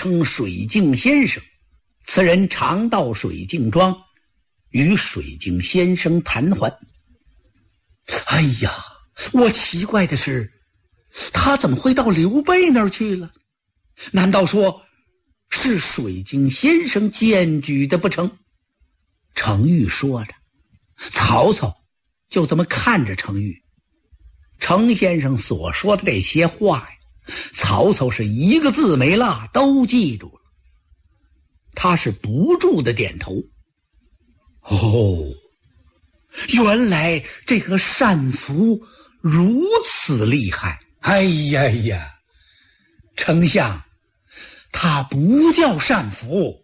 称水镜先生，此人常到水镜庄与水镜先生谈话。哎呀，我奇怪的是，他怎么会到刘备那儿去了？难道说是水镜先生荐举的不成？程昱说着，曹操就这么看着程昱。程先生所说的这些话呀，曹操是一个字没落都记住了。他是不住的点头。哦，原来这个单福如此厉害。哎呀呀，丞相，他不叫单福。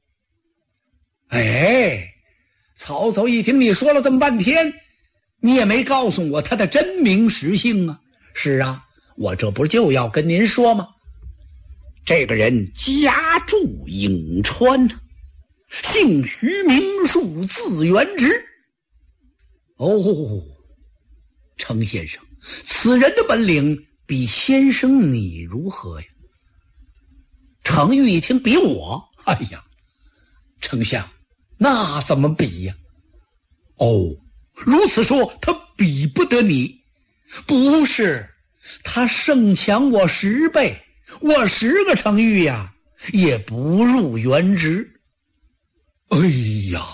哎，曹操一听你说了这么半天，你也没告诉我他的真名实姓啊。是啊，我这不就要跟您说吗？这个人家住颍川，姓徐名树，字元直。哦，程先生，此人的本领比先生你如何呀？程昱一听比我，哎呀，丞相，那怎么比呀？哦，如此说他比不得你。不是，他胜强我10倍，我10个程昱呀，也不入元直。哎呀，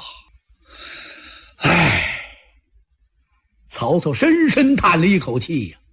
哎，曹操深深叹了一口气呀。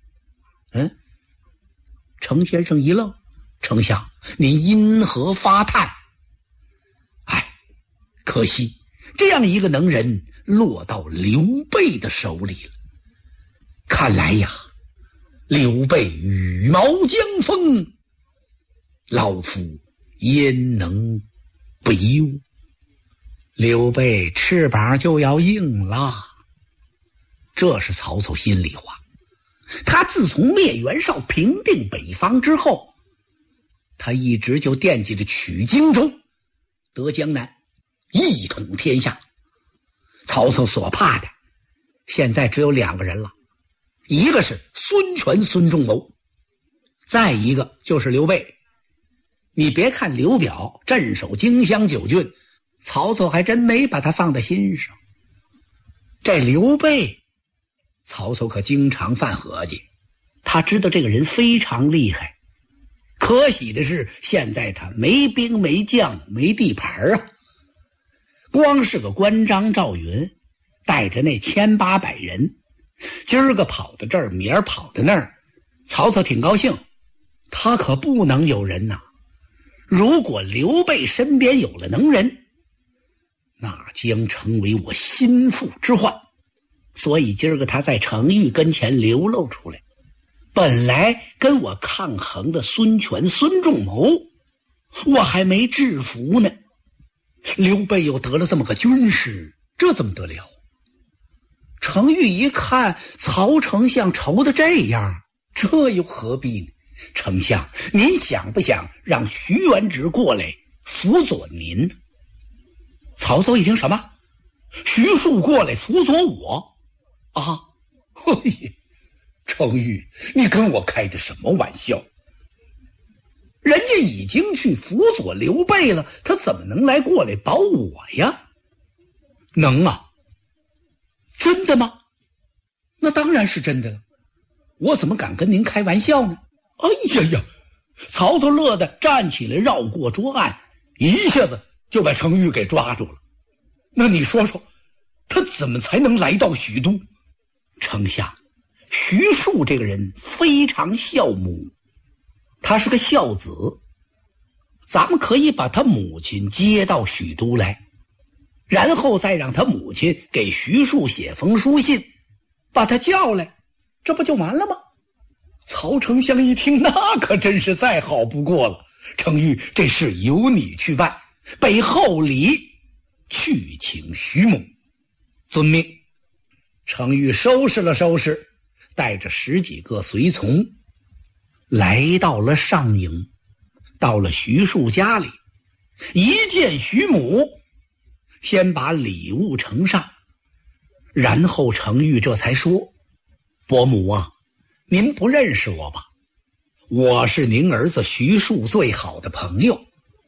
程先生一愣，丞相，您因何发叹？哎，可惜这样一个能人落到刘备的手里了。看来呀，刘备羽毛将风，老夫焉能不忧？刘备翅膀就要硬了。这是曹操心里话。他自从灭袁绍平定北方之后，他一直就惦记着取荆州，得江南，一统天下。曹操所怕的现在只有2个人了，一个是孙权孙仲谋，再一个就是刘备。你别看刘表镇守荆襄9郡，曹操还真没把他放在心上。这刘备，曹操可经常犯合计，他知道这个人非常厉害，可喜的是现在他没兵没将没地盘啊。光是个关张赵云带着那1800人，今儿个跑到这儿，明儿跑到那儿，曹操挺高兴。他可不能有人呐。如果刘备身边有了能人，那将成为我心腹之患。所以今儿个他在程昱跟前流露出来，本来跟我抗衡的孙权孙仲谋，我还没制服呢，刘备又得了这么个军师，这怎么得了？程昱一看曹丞相愁得这样，这又何必呢？丞相，您想不想让徐元直过来辅佐您？曹操一听，什么？徐庶过来辅佐我？啊，嘿，程昱，你跟我开的什么玩笑？人家已经去辅佐刘备了，他怎么能来过来保我呀？能啊。真的吗？那当然是真的了，我怎么敢跟您开玩笑呢？哎呀呀，曹操乐得站起来绕过桌案，一下子就把程昱给抓住了。那你说说，他怎么才能来到许都？丞相，徐庶这个人非常孝母，他是个孝子，咱们可以把他母亲接到许都来，然后再让他母亲给徐庶写封书信，把他叫来，这不就完了吗？曹丞相一听，那可真是再好不过了。程昱，这事由你去办，备厚礼去请徐母。遵命。程昱收拾了收拾，带着10几个随从来到了上营，到了徐庶家里，一见徐母，先把礼物呈上，然后程昱这才说：伯母啊，您不认识我吧？我是您儿子徐庶最好的朋友，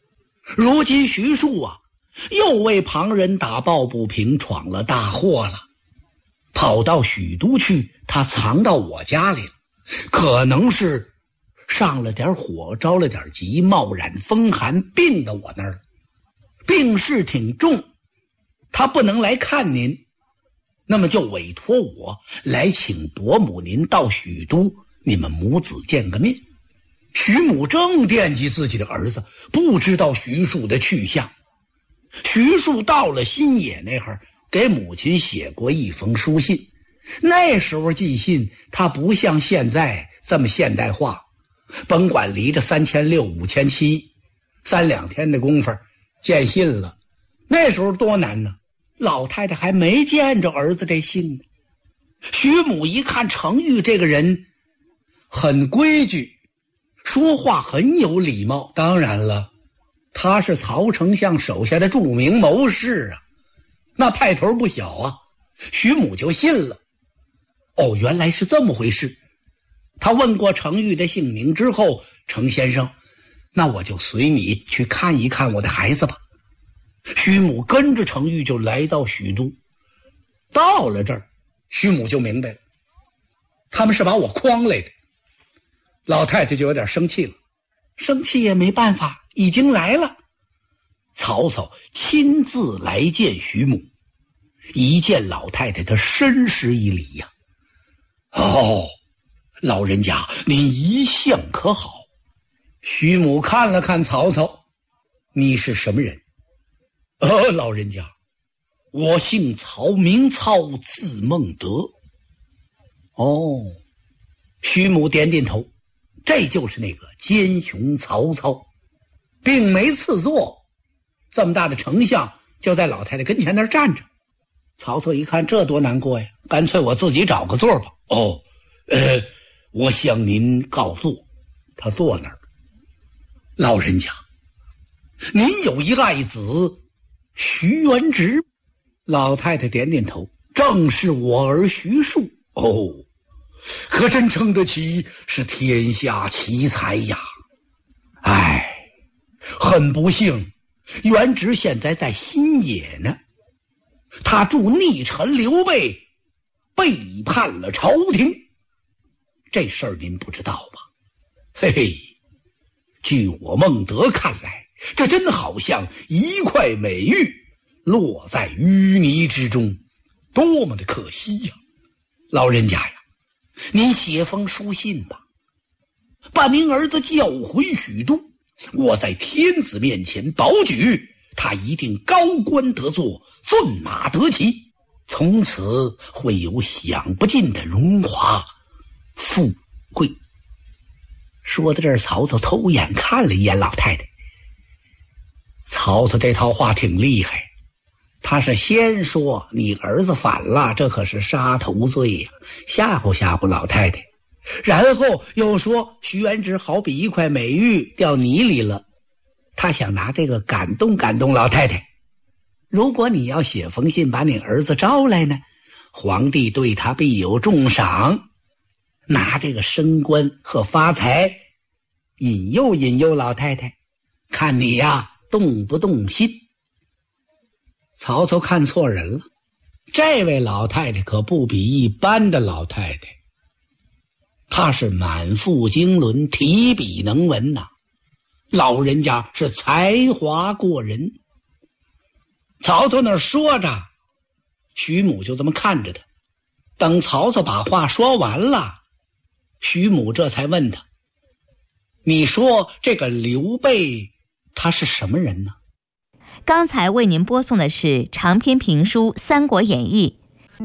如今徐庶啊，又为旁人打抱不平，闯了大祸了，跑到许都去，他藏到我家里了，可能是上了点火，着了点急，冒染风寒，病到我那儿了，病势挺重，他不能来看您，那么就委托我来请伯母您到许都，你们母子见个面。徐母正惦记自己的儿子，不知道徐庶的去向。徐庶到了新野那会儿，给母亲写过一封书信。那时候寄信他不像现在这么现代化，甭管离着3600、5700，三两天的功夫见信了。那时候多难呢，老太太还没见着儿子这信呢。徐母一看程昱这个人很规矩，说话很有礼貌，当然了，他是曹丞相手下的著名谋士啊，那派头不小啊。徐母就信了。哦，原来是这么回事。他问过程昱的姓名之后，程先生，那我就随你去看一看我的孩子吧。徐母跟着程昱就来到许都。到了这儿，徐母就明白了，他们是把我诓来的。老太太就有点生气了，生气也没办法，已经来了。曹操亲自来见徐母，一见老太太，他深施一礼呀。哦，老人家您一向可好？徐母看了看曹操，你是什么人？老人家，我姓曹，名操，字孟德。哦，徐母点点头，这就是那个奸雄曹操，并没赐座，这么大的丞相就在老太太跟前那儿站着。曹操一看这多难过呀，干脆我自己找个座吧。哦，我向您告座。他坐那儿。老人家，您有一爱子徐元直。老太太点点头，正是我儿徐庶。哦，可真称得起是天下奇才呀。哎，很不幸，元直现在在新野呢，他助逆臣刘备背叛了朝廷，这事儿您不知道吧？嘿嘿，据我孟德看来，这真好像一块美玉落在淤泥之中，多么的可惜呀！老人家呀，您写封书信吧，把您儿子叫回许都，我在天子面前保举，他一定高官得坐，骏马得骑，从此会有享不尽的荣华富贵。说到这儿，曹操偷眼看了一眼老太太。曹操这套话挺厉害，他是先说你儿子反了，这可是杀头罪呀，吓唬吓唬老太太，然后又说徐元直好比一块美玉掉泥里了，他想拿这个感动感动老太太。如果你要写封信把你儿子招来呢，皇帝对他必有重赏，拿这个升官和发财引诱引诱老太太，看你呀动不动心。曹操看错人了，这位老太太可不比一般的老太太，她是满腹经纶，提笔能文呐，老人家是才华过人。曹操那儿说着，徐母就这么看着他。等曹操把话说完了，徐母这才问他，你说这个刘备他是什么人呢？ 刚才为您播送的是长篇评书《三国演义》，